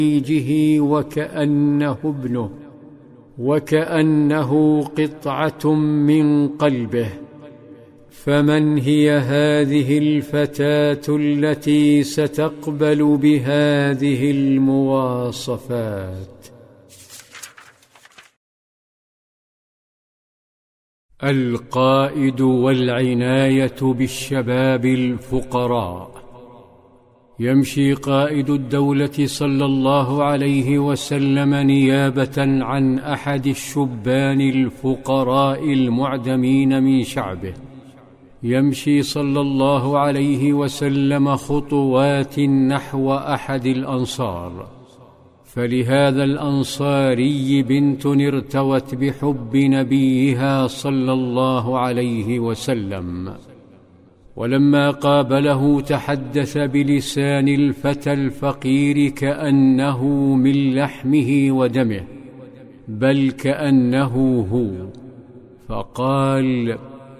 زيجه وكأنه ابنه، وكأنه قطعة من قلبه. فمن هي هذه الفتاة التي ستقبل بهذه المواصفات؟ القائد والعناية بالشباب الفقراء. يمشي قائد الدولة صلى الله عليه وسلم نيابة عن أحد الشبان الفقراء المعدمين من شعبه. يمشي صلى الله عليه وسلم خطوات نحو أحد الأنصار، فلهذا الأنصاري بنت ارتوت بحب نبيها صلى الله عليه وسلم، ولما قابله تحدث بلسان الفتى الفقير كأنه من لحمه ودمه، بل كأنه هو، فقال: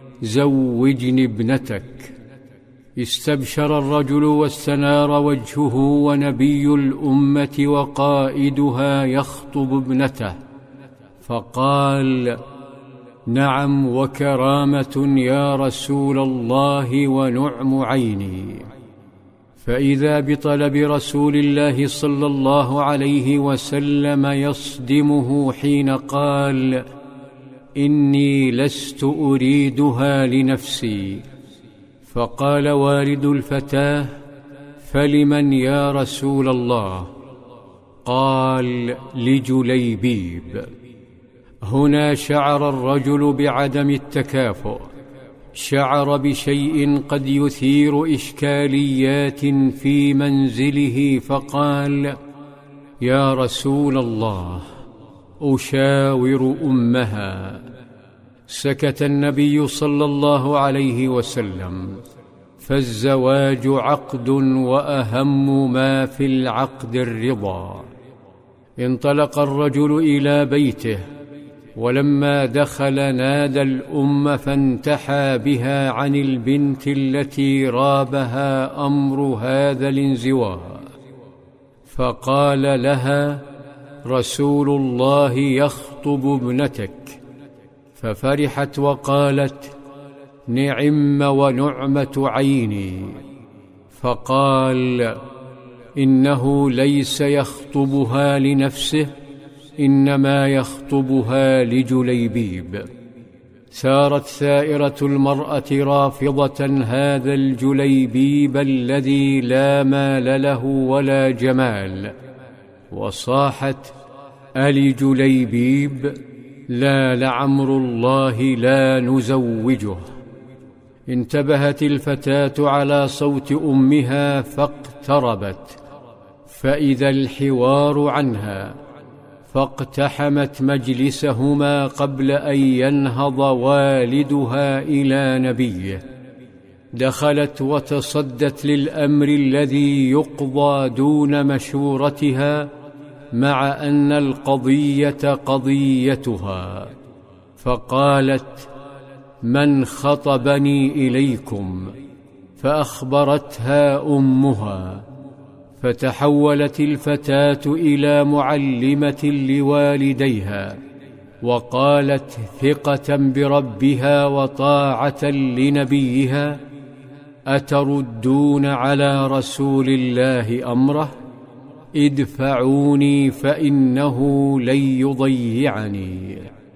زوجني ابنتك. استبشر الرجل واستنار وجهه، ونبي الأمة وقائدها يخطب ابنته، فقال: نعم وكرامة يا رسول الله ونعم عيني. فإذا بطلب رسول الله صلى الله عليه وسلم يصدمه حين قال: إني لست أريدها لنفسي. فقال والد الفتاة: فلمن يا رسول الله؟ قال: لجليبيب. هنا شعر الرجل بعدم التكافؤ، شعر بشيء قد يثير إشكاليات في منزله، فقال: يا رسول الله، أشاور أمها. سكت النبي صلى الله عليه وسلم، فالزواج عقد، وأهم ما في العقد الرضا. انطلق الرجل إلى بيته، ولما دخل نادى الأم فانتحى بها عن البنت التي رابها أمر هذا الانزواء، فقال لها: رسول الله يخطب ابنتك. ففرحت وقالت: نعم ونعمة عيني. فقال: إنه ليس يخطبها لنفسه، إنما يخطبها لجليبيب. سارت ثائرة المرأة رافضة هذا الجليبيب الذي لا مال له ولا جمال، وصاحت: ألجليبيب؟ لا لعمر الله لا نزوجه. انتبهت الفتاة على صوت أمها فاقتربت، فإذا الحوار عنها، فاقتحمت مجلسهما قبل أن ينهض والدها إلى نبيه. دخلت وتصدت للأمر الذي يقضى دون مشورتها، مع أن القضية قضيتها، فقالت: من خطبني إليكم؟ فأخبرتها أمها، فتحولت الفتاة إلى معلمة لوالديها، وقالت ثقة بربها وطاعة لنبيها: أتردون على رسول الله أمره؟ ادفعوني فإنه لن يضيعني.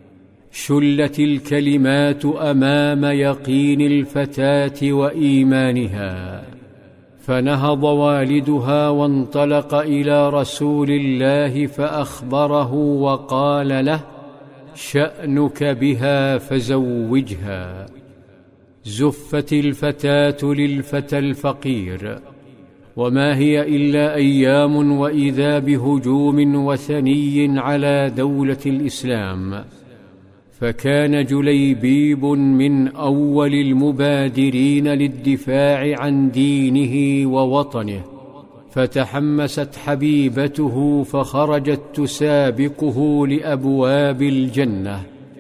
شلت الكلمات أمام يقين الفتاة وإيمانها، فنهض والدها وانطلق إلى رسول الله فأخبره وقال له: شأنك بها فزوجها. زفت الفتاة للفتى الفقير، وما هي إلا أيام وإذا بهجوم وثني على دولة الإسلام. فكان جليبيب من أول المبادرين للدفاع عن دينه ووطنه، فتحمست حبيبته فخرجت تسابقه لأبواب الجنة.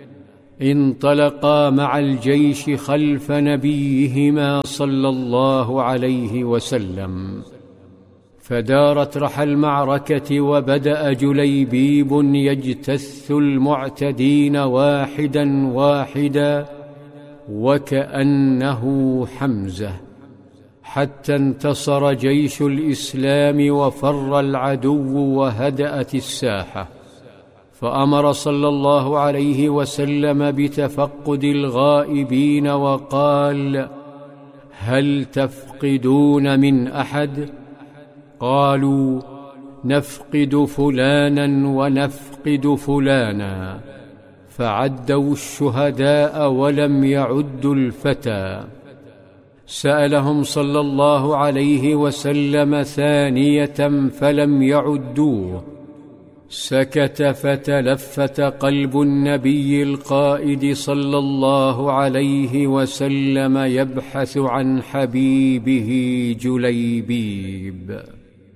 انطلقا مع الجيش خلف نبيهما صلى الله عليه وسلم، فدارت رحى المعركة، وبدأ جليبيب يجتث المعتدين واحدا واحدا وكأنه حمزة، حتى انتصر جيش الإسلام وفر العدو وهدأت الساحة. فأمر صلى الله عليه وسلم بتفقد الغائبين وقال: هل تفقدون من أحد؟ قالوا: نفقد فلانا ونفقد فلانا، فعدوا الشهداء ولم يعدوا الفتى. سألهم صلى الله عليه وسلم ثانية فلم يعدوه، سكت، فتلفت قلب النبي القائد صلى الله عليه وسلم يبحث عن حبيبه جليبيب.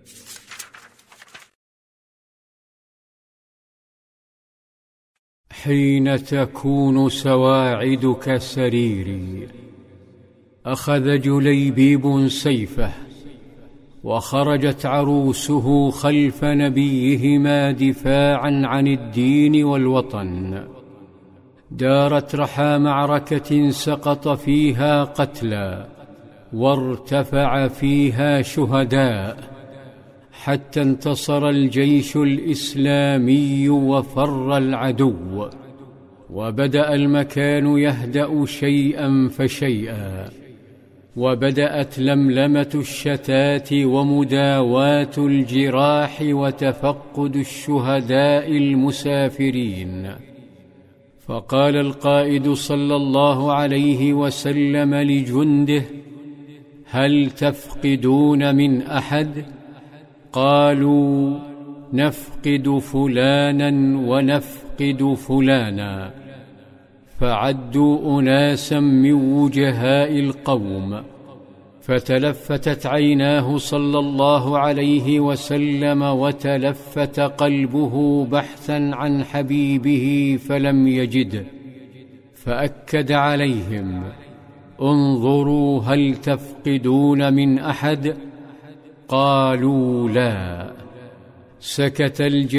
حين تكون سواعدك سريري، أخذ جليبيب سيفه، وخرجت عروسه خلف نبيهما دفاعا عن الدين والوطن. دارت رحى معركة سقط فيها قتلى وارتفع فيها شهداء، حتى انتصر الجيش الإسلامي وفر العدو، وبدأ المكان يهدأ شيئا فشيئا، وبدأت لملمة الشتات ومداواة الجراح وتفقد الشهداء المسافرين. فقال القائد صلى الله عليه وسلم لجنده: هل تفقدون من أحد؟ قالوا: نفقد فلانا ونفقد فلانا، فعدوا أناسا من وجهاء القوم. فتلفتت عيناه صلى الله عليه وسلم وتلفت قلبه بحثا عن حبيبه فلم يجده، فأكد عليهم: انظروا هل تفقدون من أحد؟ قالوا: لا. سكت